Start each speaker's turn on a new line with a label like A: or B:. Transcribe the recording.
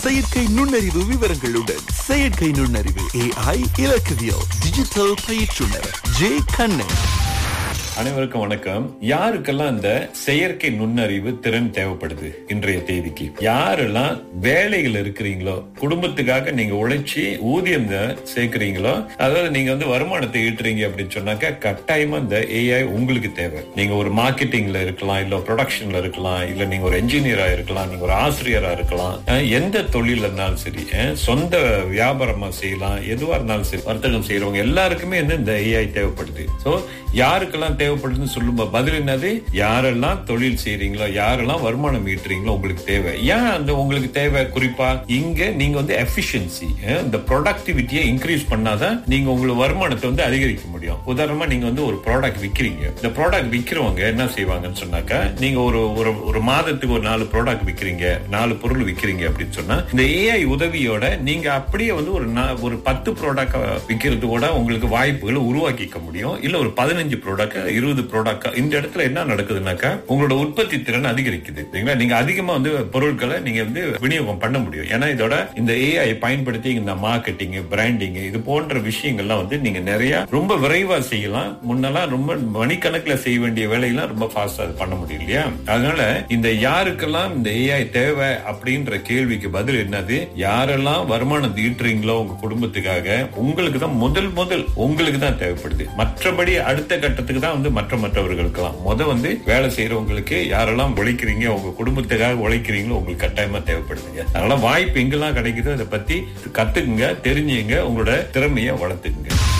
A: செயற்கை நுண்ணறிவு விவரங்களுடன் செயற்கை நுண்ணறிவு AI இலக்கவியல் டிஜிட்டல் பயிற்றுனர் ஜே கண்ணன்.
B: அனைவருக்கும் வணக்கம். யாருக்கெல்லாம் இந்த செயற்கை நுண்ணறிவு திறன் தேவைப்படுது இன்றைய தேதிக்கு? யாரெல்லாம் வேலைகள் இருக்கிறீங்களோ, குடும்பத்துக்காக நீங்க உழைச்சி ஊதியம் சேர்க்கிறீங்களோ, அதாவது நீங்க வருமானத்தை ஈட்டுறீங்க அப்படின்னு சொன்னாக்க கட்டாயமா இந்த AI உங்களுக்கு தேவை. நீங்க ஒரு மார்க்கெட்டிங்ல இருக்கலாம், இல்ல ப்ரொடக்ஷன்ல இருக்கலாம், இல்ல நீங்க ஒரு என்ஜினியரா இருக்கலாம், நீங்க ஒரு ஆசிரியரா இருக்கலாம், எந்த தொழில இருந்தாலும் சரி, சொந்த வியாபாரமா செய்யலாம், எதுவா இருந்தாலும் சரி, வர்த்தகம் செய்யறவங்க எல்லாருக்குமே இந்த AI தேவைப்படுது. சோ யாருக்கெல்லாம் தேவைப்படுதுன்னு சொல்லும் பதில் என்னது? யாரெல்லாம் தொழில் செய்யறீங்களோ, யாரெல்லாம் வருமானம் ஈட்டுறீங்களோ உங்களுக்கு தேவை. ஏன் அந்த உங்களுக்கு தேவை? குறிப்பா இங்க நீங்க எஃபிஷியன்சி, இந்த ப்ரொடக்டிவிட்டியை இன்க்ரீஸ் பண்ணாதான் நீங்க உங்களுக்கு வருமானத்தை அதிகரிக்க முடியும். உதாரணமா நீங்க ஒரு ப்ராடக்ட் விக்கிறீங்க. இந்த ப்ராடக்ட் விக்கிறவங்க என்ன செய்வாங்கன்னு சொன்னாக்கா, நீங்க ஒரு மாதத்துக்கு ஒரு 4 ப்ராடக்ட் விக்கிறீங்க, 4 பொருள் விக்கிறீங்க அப்படின்னு சொன்னா, இந்த AI உதவியோட நீங்க அப்படியே ஒரு 10 ப்ராடக்ட் விக்கிறது கூட உங்களுக்கு வாய்ப்புகளை உருவாக்கிக்க முடியும். இல்ல ஒரு 15 ப்ராடக்ட், 20 ப்ராடக்ட். இந்த இடத்துல என்ன நடக்குதுன்னாக்கா, உங்களோட உற்பத்தி திறன் அதிகரிக்குது. நீங்க அதிகமா பொருட்களை நீங்க விநியோகம் பண்ண முடியும். ஏன்னா இதோட இந்த AI பயன்படுத்தி இந்த மார்க்கெட்டிங், பிராண்டிங் இது போன்ற விஷயங்கள்லாம் நீங்க நிறைய ரொம்ப விரைவா செய்யலாம். முன்னெல்லாம் ரொம்ப மணிக்கணக்கில் செய்ய வேண்டிய வேலையெல்லாம் ரொம்ப ஃபாஸ்டா பண்ண முடியும் இல்லையா? அதனால இந்த யாருக்கெல்லாம் இந்த AI தேவை அப்படின்ற கேள்விக்கு பதில் என்னது? யாரெல்லாம் வருமானம் ஈட்டுறீங்களோ உங்க குடும்பத்துக்காக, உங்களுக்கு தான் முதல் உங்களுக்கு தான் தேவைப்படுது. மற்றபடி அடுத்த கட்டத்துக்கு தான் மற்றவர்களுக்கெல்லாம் வேலை செய்யறவங்களுக்கு, யாரெல்லாம் உழைக்கிறீங்க, உங்க குடும்பத்துக்காக உழைக்கிறீங்களோ உங்களுக்கு கட்டாயமா தேவைப்படுதுங்க. அதனால வாய்ப்பு எங்கெல்லாம் கிடைக்குதோ அதை பத்தி கத்துக்குங்க, தெரிஞ்சுங்க, உங்களோட திறமையை வளர்த்துக்குங்க.